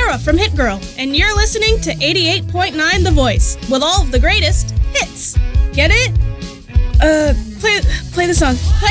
Laura from Hit Girl, and you're listening to 88.9 The Voice, with all of the greatest hits. Get it? Play the song.